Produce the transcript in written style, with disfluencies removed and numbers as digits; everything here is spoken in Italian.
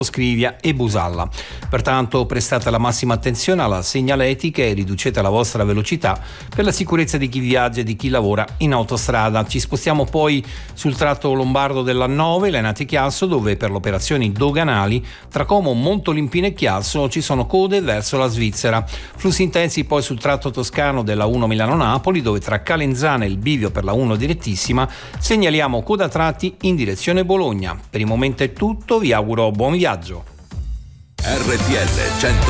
Scrivia e Busalla. Pertanto prestate la massima attenzione alla segnaletica e riducete la vostra velocità per la sicurezza di chi viaggia e di chi lavora in autostrada. Ci spostiamo poi sul tratto lombardo della 9, Lainate-Chiasso, dove per le operazioni doganali tra Como, Montolimpino e Chiasso ci sono code verso la Svizzera. Flussi intensi poi sul tratto toscano della 1 Milano-Napoli, dove tra Calenzana e il bivio per la 1 direttissima segnaliamo coda a tratti in direzione Bologna. Per il momento è tutto, vi auguro buon viaggio. RTL 102.5